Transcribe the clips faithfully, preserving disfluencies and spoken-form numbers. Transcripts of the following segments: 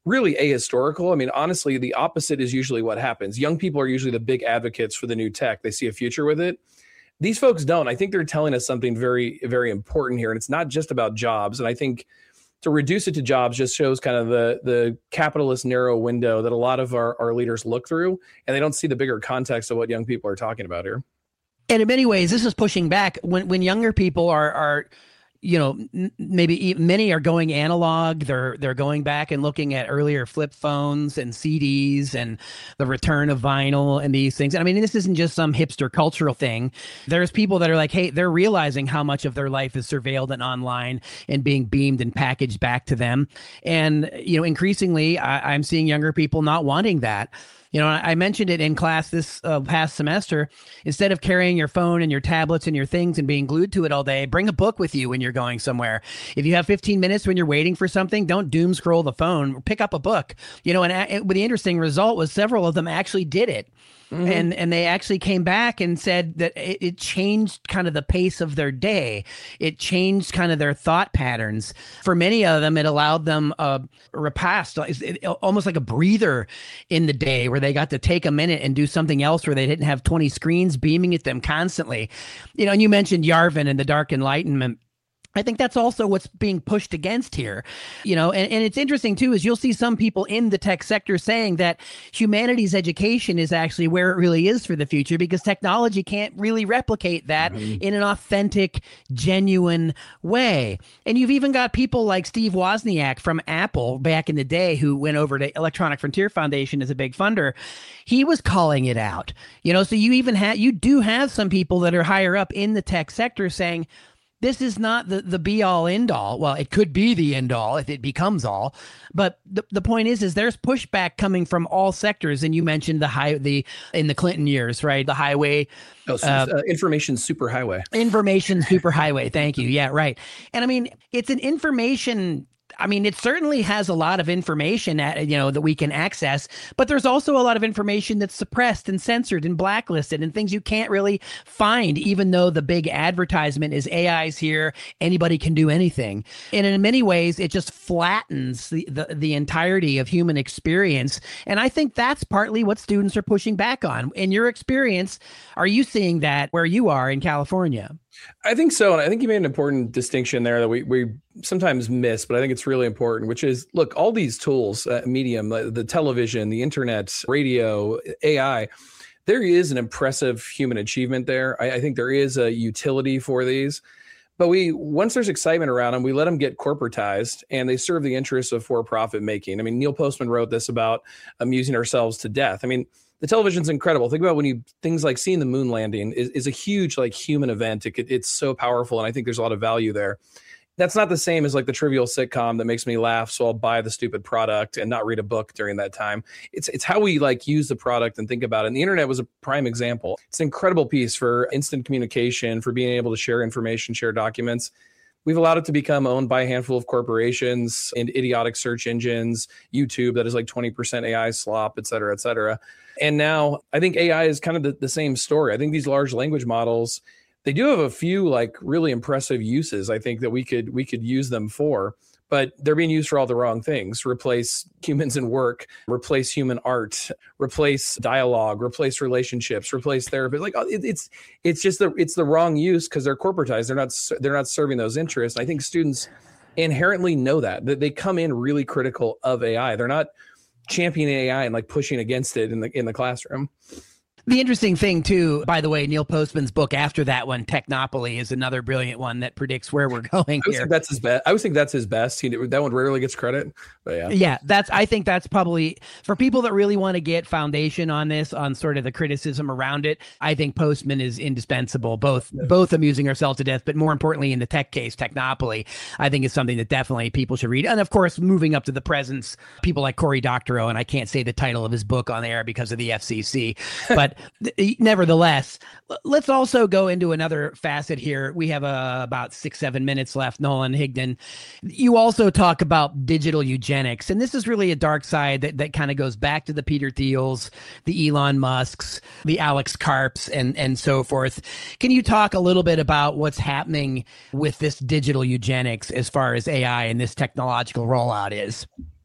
really ahistorical. I mean, honestly, the opposite is usually what happens. Young people are usually the big advocates for the new tech. They see a future with it. These folks don't. I think they're telling us something very, very important here. And it's not just about jobs. And I think to reduce it to jobs just shows kind of the the capitalist narrow window that a lot of our, our leaders look through, and they don't see the bigger context of what young people are talking about here. And in many ways, this is pushing back when, when younger people are, are you know, maybe many are going analog. They're they're going back and looking at earlier flip phones and C Ds and the return of vinyl and these things. And I mean, this isn't just some hipster cultural thing. There's people that are like, hey, they're realizing how much of their life is surveilled and online and being beamed and packaged back to them. And, you know, increasingly, I, I'm seeing younger people not wanting that. You know, I mentioned it in class this uh, past semester. Instead of carrying your phone and your tablets and your things and being glued to it all day, bring a book with you when you're going somewhere. If you have fifteen minutes when you're waiting for something, don't doom scroll the phone. Pick up a book. You know, and it, the interesting result was several of them actually did it. Mm-hmm. And and they actually came back and said that it, it changed kind of the pace of their day. It changed kind of their thought patterns. For many of them, it allowed them a repast, almost like a breather in the day where they got to take a minute and do something else where they didn't have twenty screens beaming at them constantly. You know, and you mentioned Yarvin and the Dark Enlightenment. I think that's also what's being pushed against here, you know, and, and it's interesting, too, is you'll see some people in the tech sector saying that humanities education is actually where it really is for the future because technology can't really replicate that mm-hmm. in an authentic, genuine way. And you've even got people like Steve Wozniak from Apple back in the day who went over to Electronic Frontier Foundation as a big funder. He was calling it out, you know, so you even have you do have some people that are higher up in the tech sector saying, this is not the, the be all end all. Well, it could be the end all if it becomes all. But the, the point is, is there's pushback coming from all sectors. And you mentioned the high, the in the Clinton years, right? The highway. Oh, so, uh, uh, information superhighway. Information superhighway. Thank you. Yeah, right. And I mean, it's an information I mean, it certainly has a lot of information at, you know, that we can access, but there's also a lot of information that's suppressed and censored and blacklisted and things you can't really find, even though the big advertisement is A I's here, anybody can do anything. And in many ways, it just flattens the, the, the entirety of human experience. And I think that's partly what students are pushing back on. In your experience, are you seeing that where you are in California? I think so. And I think you made an important distinction there that we, we sometimes miss, but I think it's really important, which is, look, all these tools, uh, medium, the, the television, the internet, radio, A I, there is an impressive human achievement there. I, I think there is a utility for these. But we once there's excitement around them, we let them get corporatized and they serve the interests of for-profit making. I mean, Neil Postman wrote this about amusing ourselves to death. I mean, the television's incredible. Think about when you things like seeing the moon landing is, is a huge like human event. It, it's so powerful. And I think there's a lot of value there. That's not the same as like the trivial sitcom that makes me laugh. So I'll buy the stupid product and not read a book during that time. It's it's how we like use the product and think about it. And the internet was a prime example. It's an incredible piece for instant communication, for being able to share information, share documents. We've allowed it to become owned by a handful of corporations and idiotic search engines, YouTube that is like twenty percent A I slop, et cetera, et cetera. And now I think A I is kind of the, the same story. I think these large language models, they do have a few like really impressive uses, I think, that we could we could use them for, but they're being used for all the wrong things. Replace humans in work, replace human art, replace dialogue, replace relationships, replace therapy. Like it, it's it's just the it's the wrong use because they're corporatized. They're not they're not serving those interests. I think students inherently know that that they come in really critical of A I. They're not championing A I and like pushing against it in the in the classroom. The interesting thing, too, by the way, Neil Postman's book after that one, Technopoly, is another brilliant one that predicts where we're going I here. Think that's his best. I always think that's his best. He, that one rarely gets credit, but yeah. Yeah, that's. I think that's probably, for people that really want to get foundation on this, on sort of the criticism around it, I think Postman is indispensable, both yeah. both amusing ourselves to death, but more importantly, in the tech case, Technopoly, I think is something that definitely people should read. And of course, moving up to the presence, people like Cory Doctorow, and I can't say the title of his book on air because of the F C C, but nevertheless, let's also go into another facet here. We have uh, about six, seven minutes left. Nolan Higdon, you also talk about digital eugenics, and this is really a dark side that, that kind of goes back to the Peter Thiels, the Elon Musks, the Alex Karps, and, and so forth. Can you talk a little bit about what's happening with this digital eugenics as far as A I and this technological rollout is?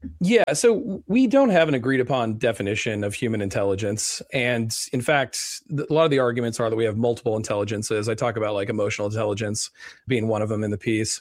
Yeah, so we don't have an agreed upon definition of human intelligence. And in fact, a lot of the arguments are that we have multiple intelligences. I talk about like emotional intelligence being one of them in the piece.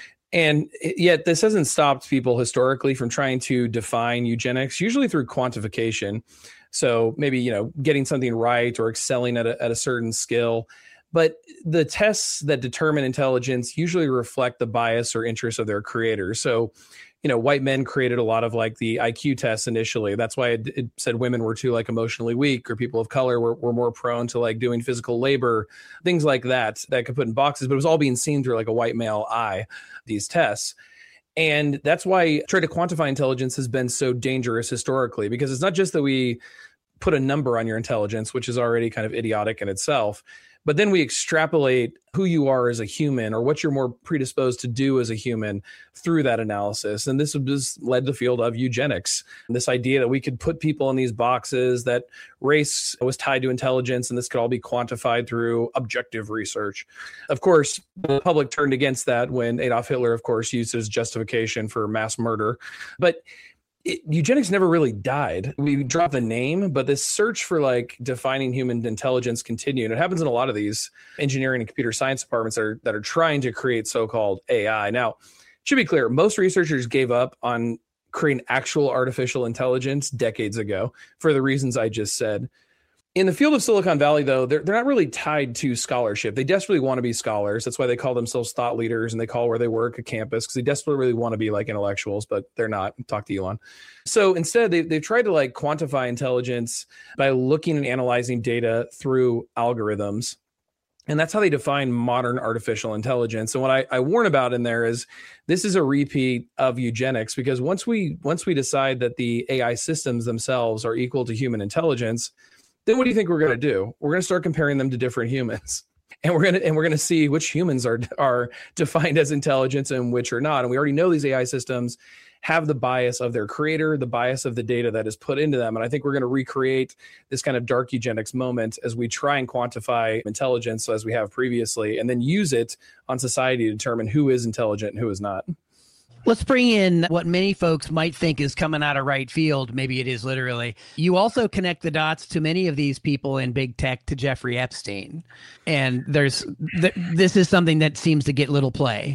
And yet this hasn't stopped people historically from trying to define eugenics, usually through quantification. So maybe, you know, getting something right or excelling at a, at a certain skill. But the tests that determine intelligence usually reflect the bias or interest of their creators. So, you know, white men created a lot of like the I Q tests initially. That's why it, it said women were too like emotionally weak, or people of color were, were more prone to like doing physical labor, things like that, that could put in boxes, but it was all being seen through like a white male eye, these tests. And that's why trying to quantify intelligence has been so dangerous historically, because it's not just that we put a number on your intelligence, which is already kind of idiotic in itself, but then we extrapolate who you are as a human or what you're more predisposed to do as a human through that analysis. And this has led to the field of eugenics. And this idea that we could put people in these boxes, that race was tied to intelligence, and this could all be quantified through objective research. Of course, the public turned against that when Adolf Hitler, of course, used his justification for mass murder. But It, eugenics never really died. We dropped the name, but this search for like defining human intelligence continued. And it happens in a lot of these engineering and computer science departments that are, that are trying to create so-called A I. Now, it should be clear, most researchers gave up on creating actual artificial intelligence decades ago for the reasons I just said. In the field of Silicon Valley, though, they're, they're not really tied to scholarship. They desperately want to be scholars. That's why they call themselves thought leaders, and they call where they work a campus, because they desperately really want to be like intellectuals, but they're not. Talk to Elon. So instead, they, they've tried to like quantify intelligence by looking and analyzing data through algorithms. And that's how they define modern artificial intelligence. And what I, I warn about in there is this is a repeat of eugenics, because once we once we decide that the A I systems themselves are equal to human intelligence, then what do you think we're going to do? We're going to start comparing them to different humans. And we're going to and we're going to see which humans are are defined as intelligence and which are not. And we already know these A I systems have the bias of their creator, the bias of the data that is put into them. And I think we're going to recreate this kind of dark eugenics moment as we try and quantify intelligence as we have previously, and then use it on society to determine who is intelligent and who is not. Let's bring in what many folks might think is coming out of right field. Maybe it is literally. You also connect the dots to many of these people in big tech to Jeffrey Epstein. And there's th- this is something that seems to get little play.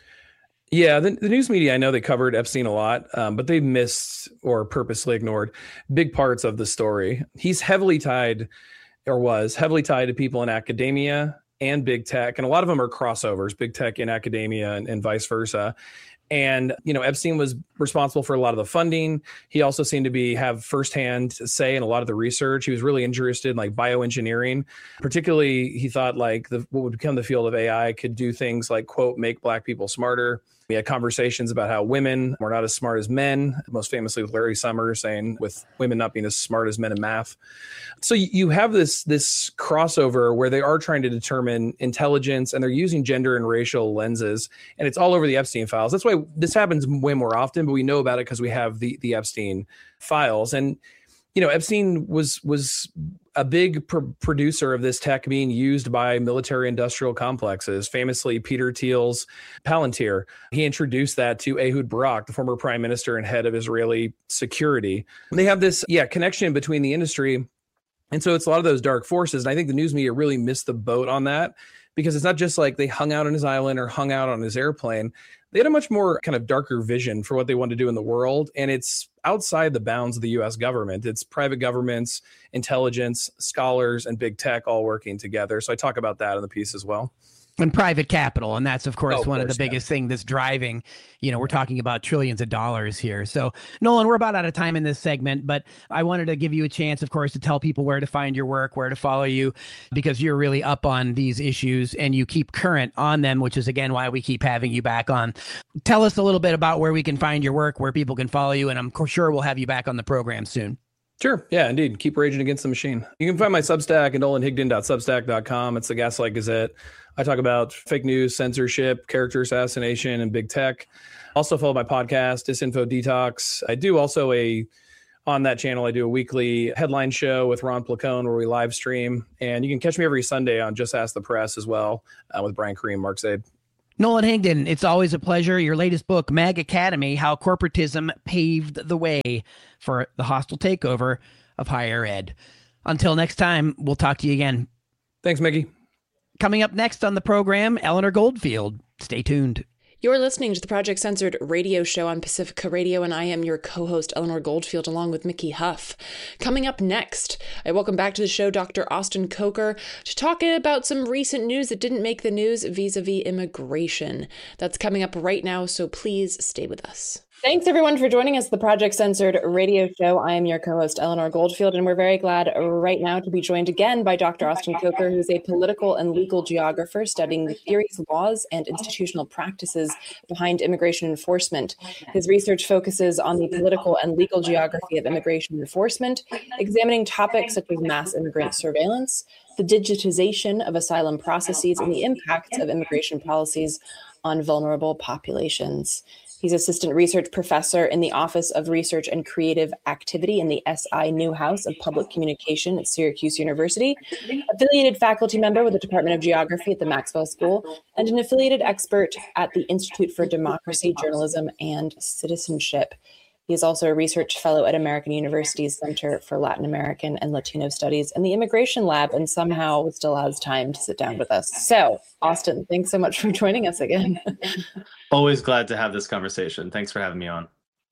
Yeah, the, the news media, I know they covered Epstein a lot, um, but they missed or purposely ignored big parts of the story. He's heavily tied, or was heavily tied to people in academia and big tech. And a lot of them are crossovers, big tech in academia and, and vice versa. And, you know, Epstein was responsible for a lot of the funding. He also seemed to be have firsthand say in a lot of the research. He was really interested in like bioengineering. Particularly, he thought like the, what would become the field of A I could do things like, quote, make Black people smarter. We had conversations about how women were not as smart as men, most famously with Larry Summers saying with women not being as smart as men in math. So you have this, this crossover where they are trying to determine intelligence, and they're using gender and racial lenses, and it's all over the Epstein files. That's why this happens way more often, but we know about it because we have the, the Epstein files. And, you know, Epstein was was a big pr- producer of this tech being used by military industrial complexes, famously Peter Thiel's Palantir. He introduced that to Ehud Barak, the former prime minister and head of Israeli security. And they have this, yeah, connection between the industry. And so it's a lot of those dark forces. And I think the news media really missed the boat on that, because it's not just like they hung out on his island or hung out on his airplane. They had a much more kind of darker vision for what they want to do in the world. And it's outside the bounds of the U S government. It's private governments, intelligence, scholars, and big tech all working together. So I talk about that in the piece as well. And private capital. And that's, of course, oh, of one course, of the biggest yeah. thing that's driving, you know, we're talking about trillions of dollars here. So, Nolan, we're about out of time in this segment, but I wanted to give you a chance, of course, to tell people where to find your work, where to follow you, because you're really up on these issues and you keep current on them, which is, again, why we keep having you back on. Tell us a little bit about where we can find your work, where people can follow you, and I'm sure we'll have you back on the program soon. Sure. Yeah, indeed. Keep raging against the machine. You can find my Substack at nolan higdon dot substack dot com. It's the Gaslight Gazette. I talk about fake news, censorship, character assassination, and big tech. Also follow my podcast, Disinfo Detox. I do also a, on that channel, I do a weekly headline show with Ron Placone where we live stream. And you can catch me every Sunday on Just Ask the Press as well uh, with Brian Kareem, Mark Zaid. Nolan Higdon, it's always a pleasure. Your latest book, Mag Academy, How Corporatism Paved the Way for the Hostile Takeover of Higher Ed. Until next time, we'll talk to you again. Thanks, Mickey. Coming up next on the program, Eleanor Goldfield. Stay tuned. You're listening to the Project Censored radio show on Pacifica Radio, and I am your co-host, Eleanor Goldfield, along with Mickey Huff. Coming up next, I welcome back to the show Doctor Austin Coker to talk about some recent news that didn't make the news vis-a-vis immigration. That's coming up right now, so please stay with us. Thanks, everyone, for joining us, the Project Censored radio show. I am your co-host, Eleanor Goldfield, and we're very glad right now to be joined again by Doctor Austin Coker, who's a political and legal geographer studying the theories, laws, and institutional practices behind immigration enforcement. His research focuses on the political and legal geography of immigration enforcement, examining topics such as mass immigrant surveillance, the digitization of asylum processes, and the impacts of immigration policies on vulnerable populations. He's assistant research professor in the Office of Research and Creative Activity in the S I Newhouse of Public Communication at Syracuse University, affiliated faculty member with the Department of Geography at the Maxwell School, and an affiliated expert at the Institute for Democracy, Journalism, and Citizenship. He is also a research fellow at American University's Center for Latin American and Latino Studies and the Immigration Lab, and somehow still has time to sit down with us. So, Austin, thanks so much for joining us again. Always glad to have this conversation. Thanks for having me on.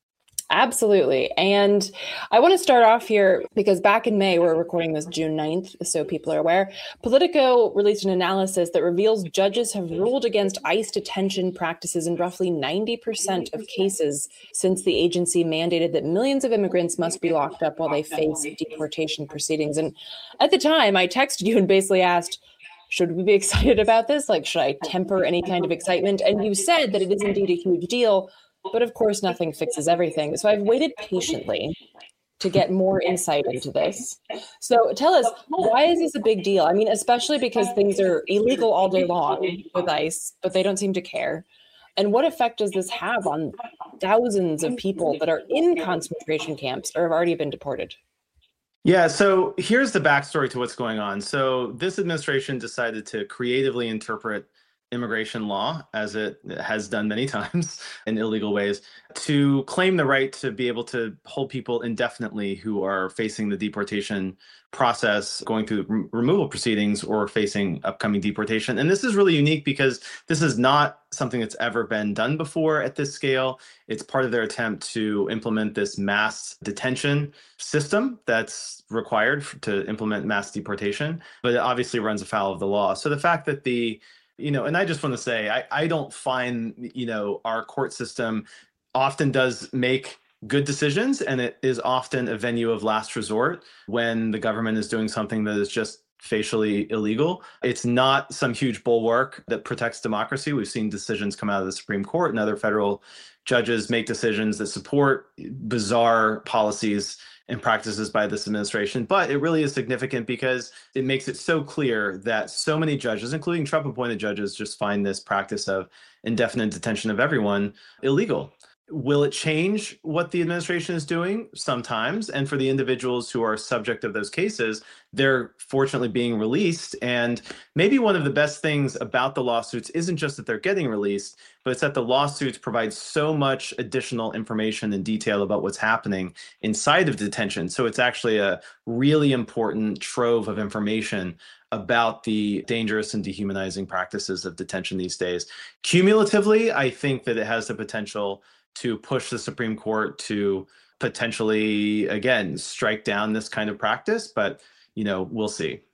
Absolutely. And I want to start off here because back in May, we're recording this June ninth, so people are aware, Politico released an analysis that reveals judges have ruled against ICE detention practices in roughly ninety percent of cases since the agency mandated that millions of immigrants must be locked up while they face deportation proceedings. And at the time, I texted you and basically asked, should we be excited about this? Like, should I temper any kind of excitement? And you said that it is indeed a huge deal. But of course, nothing fixes everything. So I've waited patiently to get more insight into this. So tell us, why is this a big deal? I mean, especially because things are illegal all day long with ICE, but they don't seem to care. And what effect does this have on thousands of people that are in concentration camps or have already been deported? Yeah, so here's the backstory to what's going on. So this administration decided to creatively interpret immigration law, as it has done many times in illegal ways, to claim the right to be able to hold people indefinitely who are facing the deportation process, going through re- removal proceedings or facing upcoming deportation. And this is really unique because this is not something that's ever been done before at this scale. It's part of their attempt to implement this mass detention system that's required for, to implement mass deportation, but it obviously runs afoul of the law. So the fact that the You know, and I just want to say, I, I don't find, you know, our court system often does make good decisions, and it is often a venue of last resort when the government is doing something that is just facially illegal. It's not some huge bulwark that protects democracy. We've seen decisions come out of the Supreme Court and other federal judges make decisions that support bizarre policies and practices by this administration. But it really is significant because it makes it so clear that so many judges, including Trump-appointed judges, just find this practice of indefinite detention of everyone illegal. Will it change what the administration is doing? Sometimes. And for the individuals who are subject of those cases, they're fortunately being released. And maybe one of the best things about the lawsuits isn't just that they're getting released, but it's that the lawsuits provide so much additional information and detail about what's happening inside of detention. So it's actually a really important trove of information about the dangerous and dehumanizing practices of detention these days. Cumulatively, I think that it has the potential to push the Supreme Court to potentially, again, strike down this kind of practice, but, you know, we'll see.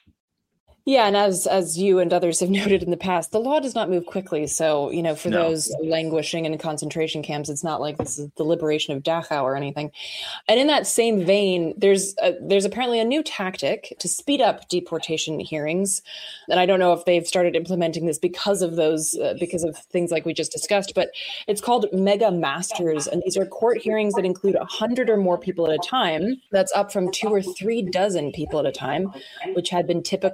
Yeah, and as as you and others have noted in the past, the law does not move quickly. So, you know, for No. those languishing in concentration camps, it's not like this is the liberation of Dachau or anything. And in that same vein, there's a, there's apparently a new tactic to speed up deportation hearings. And I don't know if they've started implementing this because of those, uh, because of things like we just discussed, but it's called mega masters. And these are court hearings that include a hundred or more people at a time. That's up from two or three dozen people at a time, which had been typical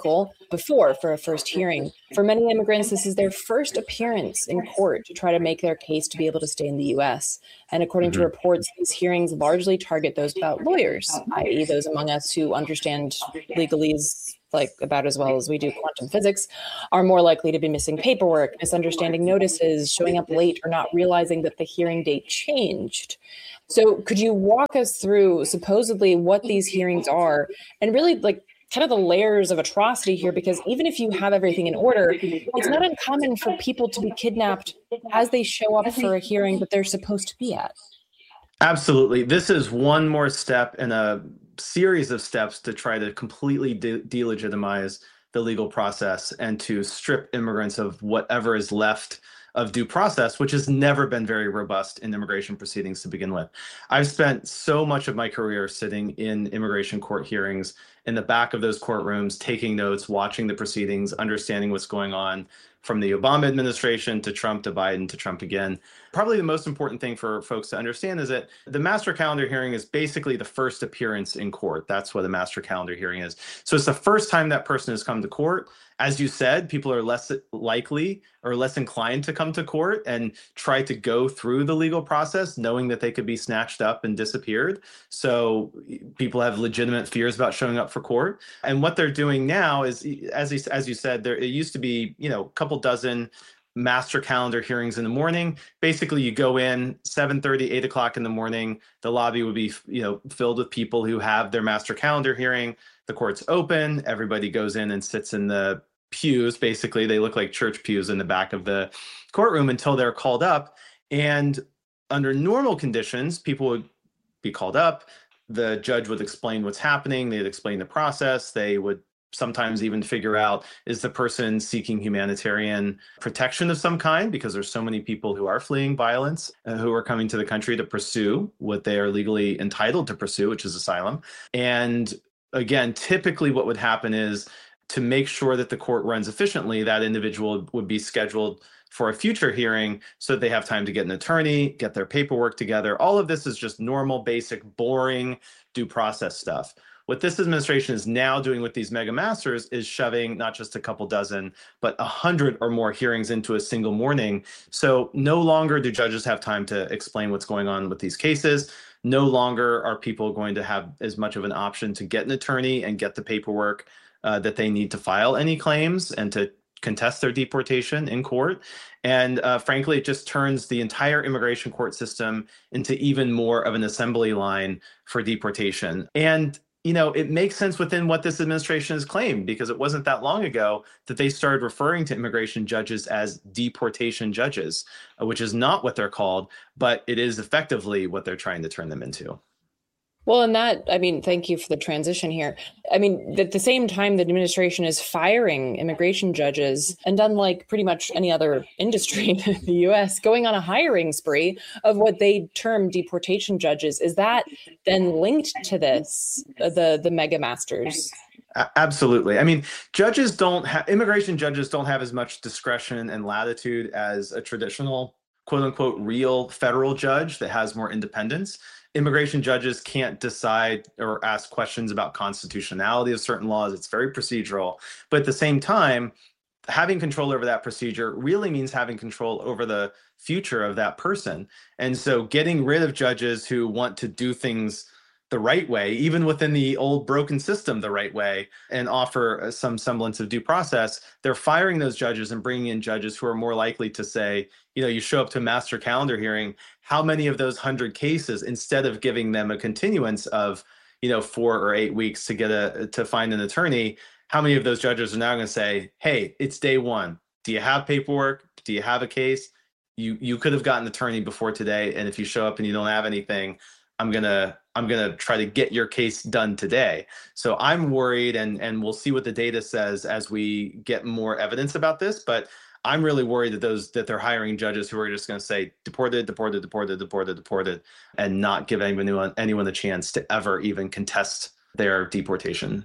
before for a first hearing. For many immigrants, this is their first appearance in court to try to make their case to be able to stay in the U S. And according mm-hmm. to reports, these hearings largely target those without lawyers, that is those among us who understand legalese like about as well as we do quantum physics, are more likely to be missing paperwork, misunderstanding notices, showing up late, or not realizing that the hearing date changed. So could you walk us through supposedly what these hearings are and really like kind of the layers of atrocity here? Because even if you have everything in order, it's not uncommon for people to be kidnapped as they show up for a hearing that they're supposed to be at. Absolutely. This is one more step in a series of steps to try to completely de- delegitimize the legal process and to strip immigrants of whatever is left of due process, which has never been very robust in immigration proceedings to begin with. I've spent so much of my career sitting in immigration court hearings in the back of those courtrooms, taking notes, watching the proceedings, understanding what's going on from the Obama administration to Trump to Biden to Trump again. Probably the most important thing for folks to understand is that the master calendar hearing is basically the first appearance in court. That's what a master calendar hearing is. So it's the first time that person has come to court. As you said, people are less likely or less inclined to come to court and try to go through the legal process knowing that they could be snatched up and disappeared. So people have legitimate fears about showing up for court. And what they're doing now is, as you, as you said, there it used to be, you know, a couple dozen master calendar hearings in the morning. Basically, you go in seven thirty, eight o'clock in the morning. The lobby would be, you know, filled with people who have their master calendar hearing. The court's open. Everybody goes in and sits in the pews. Basically, they look like church pews in the back of the courtroom until they're called up. And under normal conditions, people would be called up. The judge would explain what's happening. They'd explain the process. They would sometimes even figure out, is the person seeking humanitarian protection of some kind? Because there's so many people who are fleeing violence, uh, who are coming to the country to pursue what they are legally entitled to pursue, which is asylum. And again, typically what would happen is, to make sure that the court runs efficiently, that individual would be scheduled for a future hearing so that they have time to get an attorney, get their paperwork together. All of this is just normal, basic, boring due process stuff. What this administration is now doing with these mega masters is shoving not just a couple dozen, but a hundred or more hearings into a single morning. So no longer do judges have time to explain what's going on with these cases. No longer are people going to have as much of an option to get an attorney and get the paperwork Uh, that they need to file any claims and to contest their deportation in court. And uh, frankly, it just turns the entire immigration court system into even more of an assembly line for deportation. And, you know, it makes sense within what this administration has claimed, because it wasn't that long ago that they started referring to immigration judges as deportation judges, uh, which is not what they're called, but it is effectively what they're trying to turn them into. Well, and that, I mean, thank you for the transition here. I mean, at the same time, the administration is firing immigration judges, and unlike pretty much any other industry in the U S, going on a hiring spree of what they term deportation judges. Is that then linked to this, the, the mega masters? Absolutely. I mean, judges don't have, immigration judges don't have as much discretion and latitude as a traditional, quote unquote, real federal judge that has more independence. Immigration judges can't decide or ask questions about constitutionality of certain laws. It's very procedural. But at the same time, having control over that procedure really means having control over the future of that person. And so getting rid of judges who want to do things the right way, even within the old broken system the right way, and offer some semblance of due process, they're firing those judges and bringing in judges who are more likely to say, you know, you show up to a master calendar hearing, how many of those hundred cases, instead of giving them a continuance of, you know, four or eight weeks to get a, to find an attorney, how many of those judges are now going to say, hey, it's day one. Do you have paperwork? Do you have a case? You, you could have gotten an attorney before today. And if you show up and you don't have anything, I'm going to, I'm going to try to get your case done today. So I'm worried, and, and we'll see what the data says as we get more evidence about this. But I'm really worried that those that they're hiring judges who are just going to say deported, deported, deported, deported, deported, and not give anyone anyone the chance to ever even contest their deportation.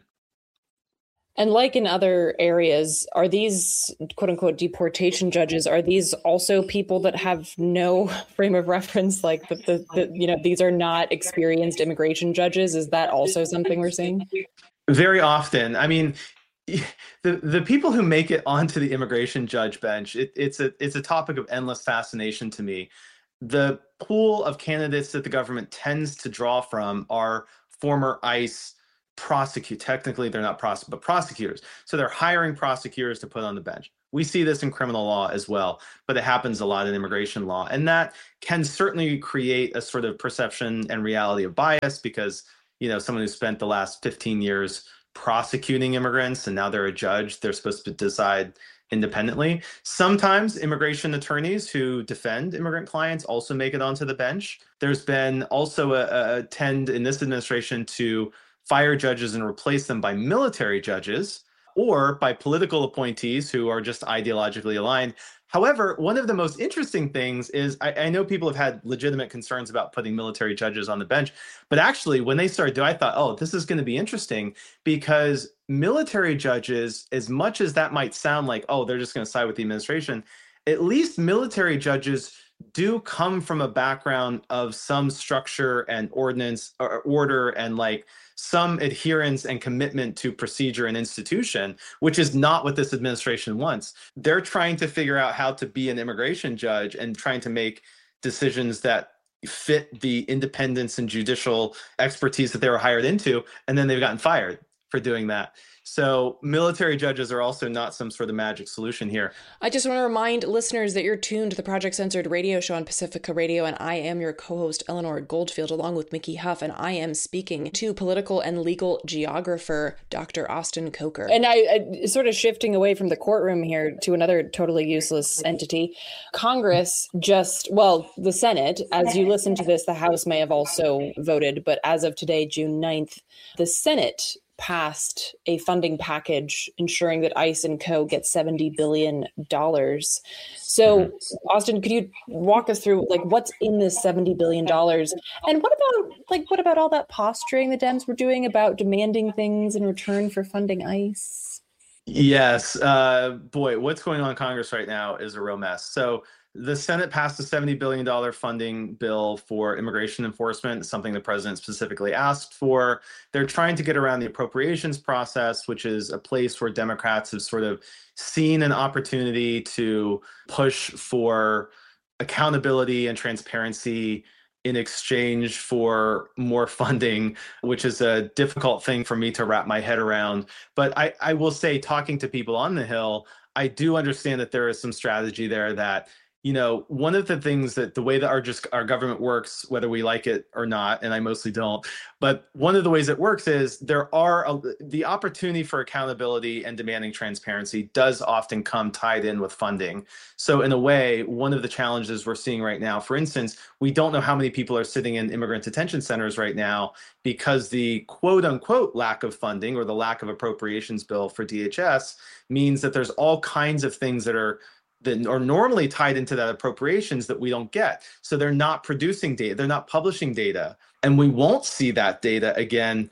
And like in other areas, are these quote unquote deportation judges, are these also people that have no frame of reference? Like the, the, the you know, these are not experienced immigration judges. Is that also something we're seeing? Very often. I mean, the the people who make it onto the immigration judge bench, it, it's a it's a topic of endless fascination to me. The pool of candidates that the government tends to draw from are former ICE prosecute. Technically, they're not prosecutors, but prosecutors. So they're hiring prosecutors to put on the bench. We see this in criminal law as well, but it happens a lot in immigration law. And that can certainly create a sort of perception and reality of bias because, you know, someone who spent the last fifteen years prosecuting immigrants and now they're a judge, they're supposed to decide independently. Sometimes immigration attorneys who defend immigrant clients also make it onto the bench. There's been also a, a tend in this administration to fire judges and replace them by military judges or by political appointees who are just ideologically aligned. However, one of the most interesting things is I, I know people have had legitimate concerns about putting military judges on the bench, but actually when they started doing, I thought, oh, this is going to be interesting because military judges, as much as that might sound like, oh, they're just going to side with the administration, at least military judges do come from a background of some structure and ordinance or order and like some adherence and commitment to procedure and institution, which is not what this administration wants. They're trying to figure out how to be an immigration judge and trying to make decisions that fit the independence and judicial expertise that they were hired into, and then they've gotten fired for doing that. So military judges are also not some sort of magic solution here. I just want to remind listeners that you're tuned to the Project Censored radio show on Pacifica Radio, and I am your co-host, Eleanor Goldfield, along with Mickey Huff, and I am speaking to political and legal geographer, Doctor Austin Coker. And I, I sort of shifting away from the courtroom here to another totally useless entity. Congress just, well, the Senate, as you listen to this, the House may have also voted, but as of today, June ninth, the Senate passed a funding package ensuring that ICE and Co. get seventy billion dollars. So, Austin, could you walk us through like what's in this seventy billion dollars? And what about like what about all that posturing the Dems were doing about demanding things in return for funding ICE? Yes. Uh, boy, what's going on in Congress right now is a real mess. So the Senate passed a seventy billion dollars funding bill for immigration enforcement, something the president specifically asked for. They're trying to get around the appropriations process, which is a place where Democrats have sort of seen an opportunity to push for accountability and transparency in exchange for more funding, which is a difficult thing for me to wrap my head around. But I, I will say, talking to people on the Hill, I do understand that there is some strategy there that, you know, one of the things that the way that our just our government works, whether we like it or not, and I mostly don't, but one of the ways it works is there are a, the opportunity for accountability and demanding transparency does often come tied in with funding. So in a way, one of the challenges we're seeing right now, for instance, we don't know how many people are sitting in immigrant detention centers right now because the quote unquote lack of funding or the lack of appropriations bill for D H S means that there's all kinds of things that are that are normally tied into that appropriations that we don't get. So they're not producing data, they're not publishing data. And we won't see that data again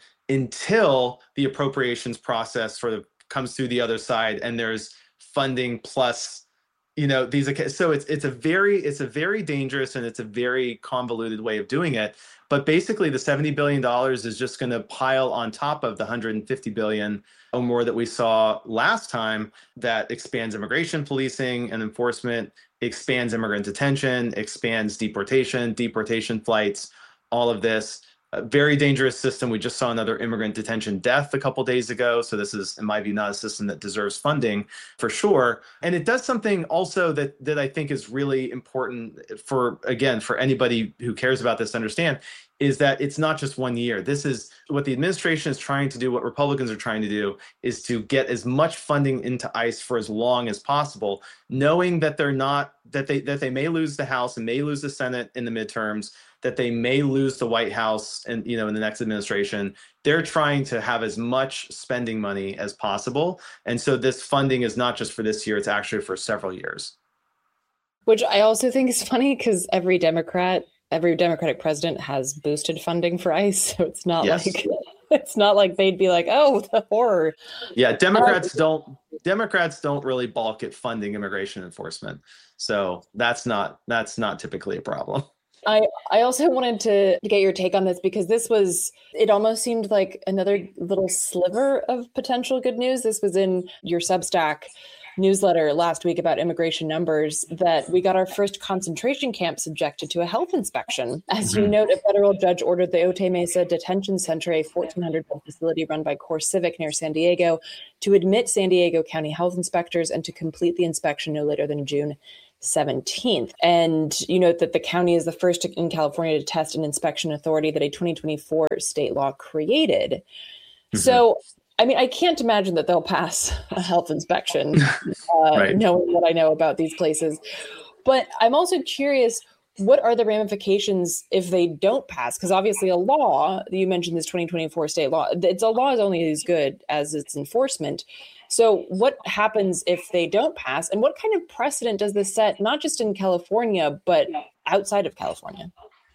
until the appropriations process sort of comes through the other side and there's funding plus, you know, these, so it's it's a very, it's a very dangerous and it's a very convoluted way of doing it. But basically the seventy billion dollars is just going to pile on top of the one hundred fifty billion dollars or more that we saw last time that expands immigration policing and enforcement, expands immigrant detention, expands deportation, deportation flights, all of this. A very dangerous system. We just saw another immigrant detention death a couple days ago. So this is, in my view, not a system that deserves funding for sure. And it does something also that that I think is really important for, again, for anybody who cares about this to understand, is that it's not just one year. This is what the administration is trying to do, what Republicans are trying to do, is to get as much funding into ICE for as long as possible, knowing that they're not, that they that they may lose the House and may lose the Senate in the midterms, that they may lose the White House and, you know, in the next administration. They're trying to have as much spending money as possible. And so this funding is not just for this year, it's actually for several years. Which I also think is funny because every Democrat Every Democratic president has boosted funding for ICE, so it's not yes. like it's not like they'd be like, "Oh, the horror." Yeah, Democrats um, don't Democrats don't really balk at funding immigration enforcement, so that's not that's not typically a problem. I, I also wanted to get your take on this because this was, it almost seemed like another little sliver of potential good news. This was in your Substack newsletter last week about immigration numbers, that we got our first concentration camp subjected to a health inspection. As mm-hmm. you note, a federal judge ordered the Otay Mesa Detention Center, a fourteen hundred bed facility run by CoreCivic near San Diego, to admit San Diego County health inspectors and to complete the inspection no later than June seventeenth. And you note that the county is the first in California to test an inspection authority that a twenty twenty-four state law created. Mm-hmm. So, I mean, I can't imagine that they'll pass a health inspection, uh, right. knowing what I know about these places. But I'm also curious, what are the ramifications if they don't pass? Because obviously a law, you mentioned this twenty twenty-four state law, it's a law is only as good as its enforcement. So what happens if they don't pass? And what kind of precedent does this set, not just in California, but outside of California?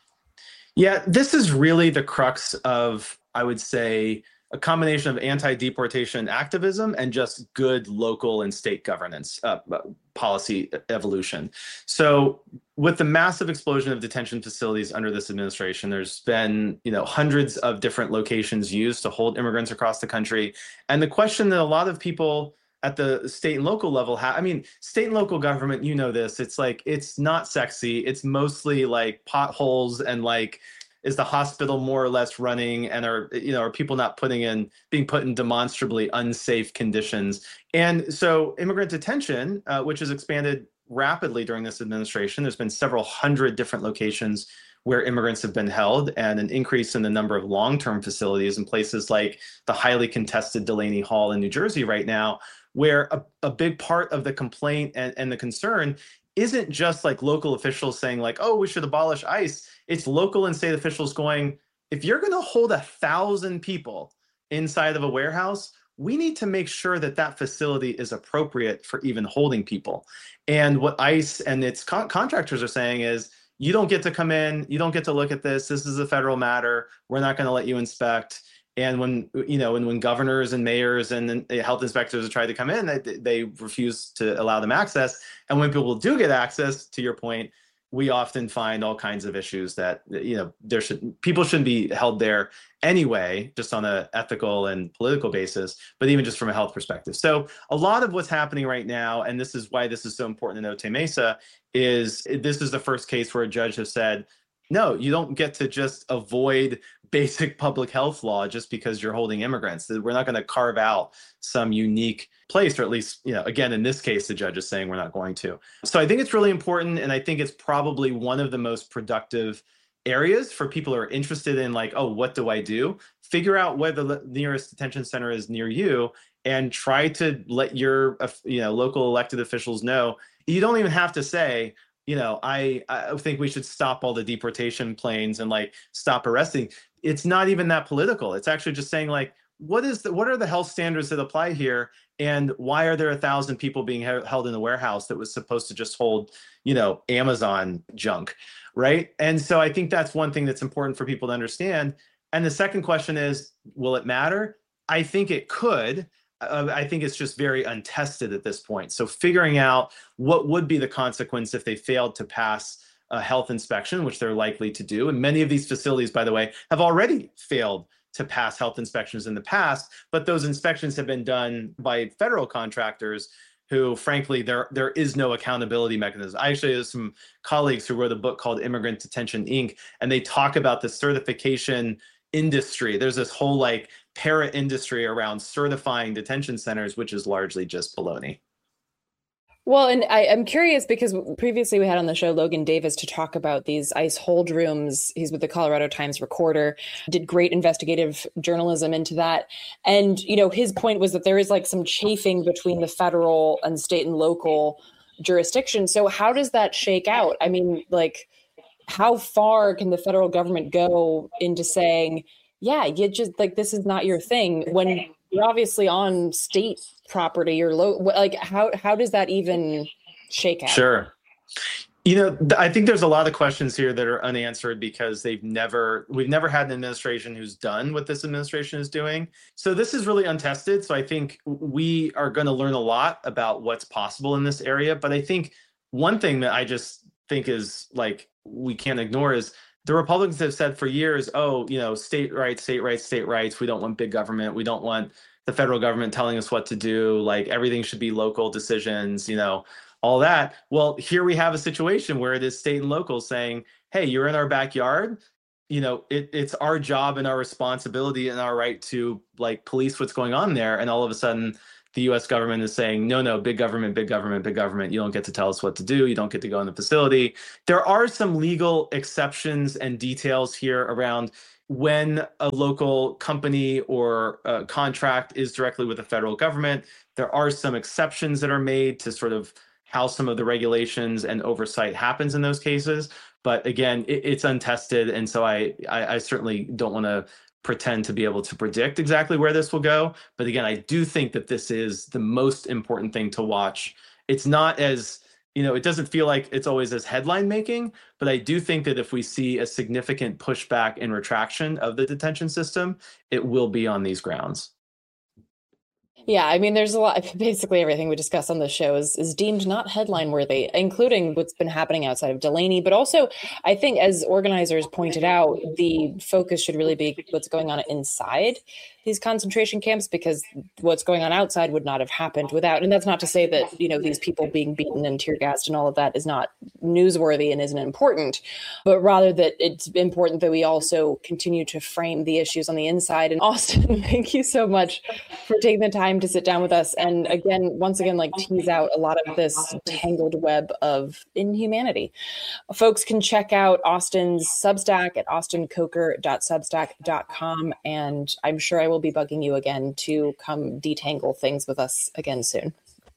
Yeah, this is really the crux of, I would say, a combination of anti-deportation activism and just good local and state governance uh, policy evolution. So with the massive explosion of detention facilities under this administration, there's been, you know, hundreds of different locations used to hold immigrants across the country. And the question that a lot of people at the state and local level have, I mean, state and local government, you know this, it's like, it's not sexy. It's mostly like potholes and like, is the hospital more or less running, and are, you know, are people not putting in, being put in demonstrably unsafe conditions? And so immigrant detention, uh, which has expanded rapidly during this administration, there's been several hundred different locations where immigrants have been held, and an increase in the number of long-term facilities in places like the highly contested Delaney Hall in New Jersey right now, where a, a big part of the complaint and, and the concern isn't just like local officials saying like, oh, we should abolish ICE. It's local and state officials going, if you're going to hold a thousand people inside of a warehouse, we need to make sure that that facility is appropriate for even holding people. And what ICE and its con- contractors are saying is, you don't get to come in, you don't get to look at this. This is a federal matter. We're not going to let you inspect. And when, you know, and when governors and mayors and health inspectors have tried to come in, they, they refuse to allow them access. And when people do get access, to your point, we often find all kinds of issues that, you know, there should, people shouldn't be held there anyway, just on an ethical and political basis, but even just from a health perspective. So a lot of what's happening right now, and this is why this is so important in Otay Mesa, is this is the first case where a judge has said, no, you don't get to just avoid basic public health law just because you're holding immigrants. We're not going to carve out some unique place, or at least, you know, again, in this case, the judge is saying we're not going to. So I think it's really important. And I think it's probably one of the most productive areas for people who are interested in like, oh, what do I do? Figure out where the nearest detention center is near you and try to let your, you know, local elected officials know. You don't even have to say, you know, I, I think we should stop all the deportation planes and like stop arresting. It's not even that political. It's actually just saying like, what is the, what are the health standards that apply here? And why are there a thousand people being he- held in a warehouse that was supposed to just hold, you know, Amazon junk, right? And so I think that's one thing that's important for people to understand. And the second question is, will it matter? I think it could. Uh, I think it's just very untested at this point. So figuring out what would be the consequence if they failed to pass a health inspection, which they're likely to do. And many of these facilities, by the way, have already failed to pass health inspections in the past, but those inspections have been done by federal contractors who, frankly, there there is no accountability mechanism. I actually have some colleagues who wrote a book called Immigrant Detention, Incorporated, and they talk about the certification industry. There's this whole like para industry around certifying detention centers, which is largely just baloney. Well, and I, I'm curious because previously we had on the show Logan Davis to talk about these ICE hold rooms. He's with the Colorado Times Recorder, did great investigative journalism into that. And, you know, his point was that there is like some chafing between the federal and state and local jurisdiction. So how does that shake out? I mean, like, how far can the federal government go into saying, yeah, you just like, this is not your thing when you're obviously on state property or low, like how, how does that even shake out? Sure. You know, th- I think there's a lot of questions here that are unanswered because they've never, we've never had an administration who's done what this administration is doing. So this is really untested. So I think we are going to learn a lot about what's possible in this area. But I think one thing that I just think is like we can't ignore is the Republicans have said for years, oh, you know, state rights, state rights, state rights. We don't want big government. We don't want the federal government telling us what to do. Like everything should be local decisions, you know, all that. Well, here we have a situation where it is state and local saying, hey, you're in our backyard. You know, it, it's our job and our responsibility and our right to like police what's going on there. And all of a sudden, the U S government is saying, no, no, big government, big government, big government. You don't get to tell us what to do. You don't get to go in the facility. There are some legal exceptions and details here around when a local company or a contract is directly with the federal government. There are some exceptions that are made to sort of how some of the regulations and oversight happens in those cases. But again, it, it's untested. And so I, I, I certainly don't want to pretend to be able to predict exactly where this will go. But again, I do think that this is the most important thing to watch. It's not as, you know, it doesn't feel like it's always as headline making, but I do think that if we see a significant pushback and retraction of the detention system, it will be on these grounds. Yeah, I mean, there's a lot, basically everything we discuss on the show is, is deemed not headline worthy, including what's been happening outside of Delaney. But also, I think as organizers pointed out, the focus should really be what's going on inside these concentration camps, because what's going on outside would not have happened without. And that's not to say that, you know, these people being beaten and tear gassed and all of that is not newsworthy and isn't important, but rather that it's important that we also continue to frame the issues on the inside. And Austin, thank you so much for taking the time to sit down with us. And again, once again, like tease out a lot of this tangled web of inhumanity. Folks can check out Austin's Substack at austin coker dot substack dot com. And I'm sure I will be bugging you again to come detangle things with us again soon.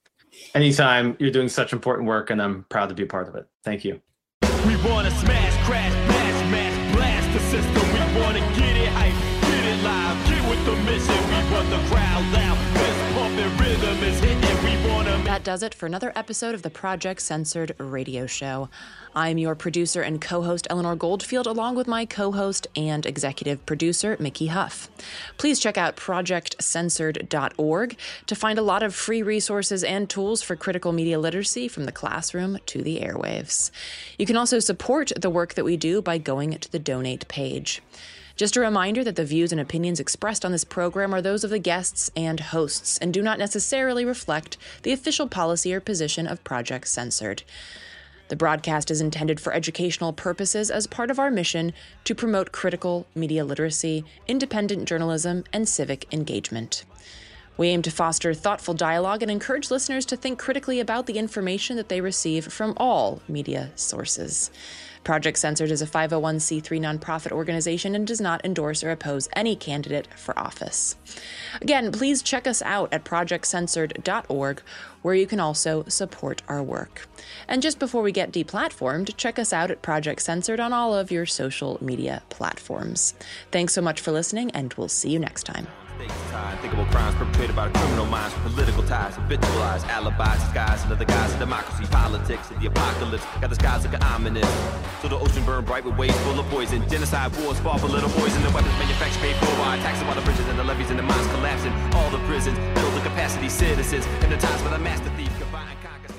Anytime. You're doing such important work, and I'm proud to be a part of it. Thank you. We want to smash, crash, bash, mash, blast the system. We want to get it hype, get it live, get with the mission. We want the crowd loud, this pumping rhythm is hitting. We want to. That does it for another episode of the Project Censored radio show. I'm your producer and co-host, Eleanor Goldfield, along with my co-host and executive producer, Mickey Huff. Please check out project censored dot org to find a lot of free resources and tools for critical media literacy from the classroom to the airwaves. You can also support the work that we do by going to the donate page. Just a reminder that the views and opinions expressed on this program are those of the guests and hosts and do not necessarily reflect the official policy or position of Project Censored. The broadcast is intended for educational purposes as part of our mission to promote critical media literacy, independent journalism, and civic engagement. We aim to foster thoughtful dialogue and encourage listeners to think critically about the information that they receive from all media sources. Project Censored is a five oh one c three nonprofit organization and does not endorse or oppose any candidate for office. Again, please check us out at project censored dot org, where you can also support our work. And just before we get deplatformed, check us out at Project Censored on all of your social media platforms. Thanks so much for listening, and we'll see you next time. Unthinkable crimes perpetrated by the criminal minds, political ties, habitualized alibis, disguised another guise of democracy, politics, and the apocalypse. Got the skies looking ominous. So the ocean burned bright with waves full of poison. Genocide wars fought for little boys, and the weapons manufactured paid for by taxing while the bridges and the levees and the mines collapsing. All the prisons build the capacity citizens, and the times when the master thief combine and conquer.